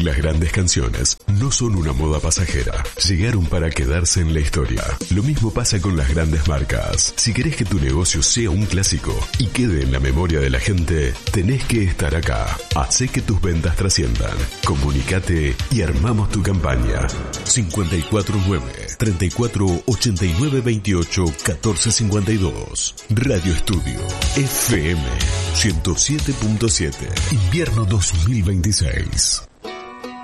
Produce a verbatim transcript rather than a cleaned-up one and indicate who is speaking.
Speaker 1: Las grandes canciones no son una moda pasajera. Llegaron para quedarse en la historia. Lo mismo pasa con las grandes marcas. Si querés que tu negocio sea un clásico y quede en la memoria de la gente, tenés que estar acá. Hacé que tus ventas trasciendan. Comunicate y armamos tu campaña. cinco cuatro nueve, treinta y cuatro, ochenta y nueve, veintiocho, catorce cincuenta y dos. Radio Estudio F M ciento siete punto siete. Invierno dos mil veintiséis.